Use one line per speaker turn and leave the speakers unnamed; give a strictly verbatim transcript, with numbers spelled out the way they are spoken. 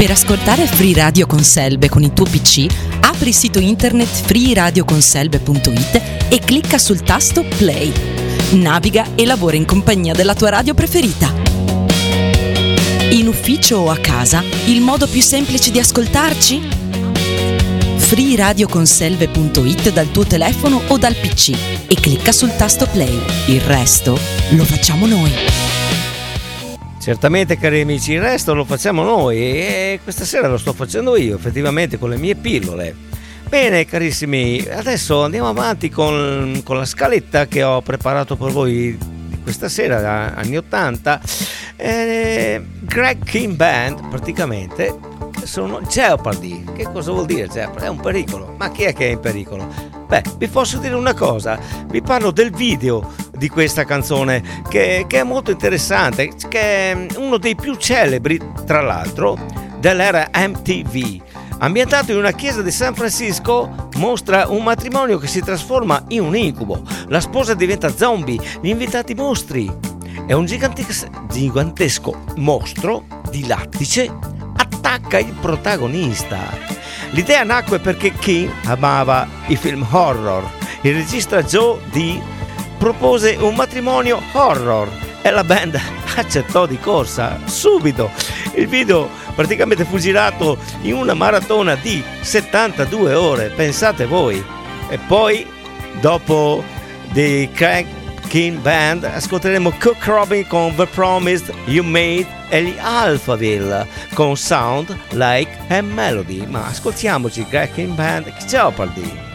Per ascoltare Free Radio con Selbe con il tuo P C, apri il sito internet free radio con selbe punto it e clicca sul tasto Play. Naviga e lavora in compagnia della tua radio preferita. In ufficio o a casa, il modo più semplice di ascoltarci? free radio con selbe punto it dal tuo telefono o dal P C e clicca sul tasto Play. Il resto lo facciamo noi.
Certamente, cari amici, il resto lo facciamo noi e questa sera lo sto facendo io, effettivamente, con le mie pillole. Bene, carissimi, adesso andiamo avanti con, con la scaletta che ho preparato per voi questa sera, anni ottanta. Eh, Greg King Band, praticamente, sono Jeopardy. Che cosa vuol dire Jeopardy? È un pericolo. Ma chi è che è in pericolo? Beh, vi posso dire una cosa, vi parlo del video di questa canzone che, che è molto interessante, che è uno dei più celebri, tra l'altro, dell'era M T V. Ambientato in una chiesa di San Francisco, mostra un matrimonio che si trasforma in un incubo. La sposa diventa zombie, gli invitati mostri. È un gigantes- gigantesco mostro di lattice attacca il protagonista. L'idea nacque perché King amava i film horror. Il regista Joe D propose un matrimonio horror e la band accettò di corsa subito. Il video praticamente fu girato in una maratona di settantadue ore, pensate voi. E poi, dopo The Greg King Band, ascolteremo Cook Robin con The Promise You Made e gli Alphaville con Sound Like a Melody. Ma ascoltiamoci Greg King Band, Jeopardy.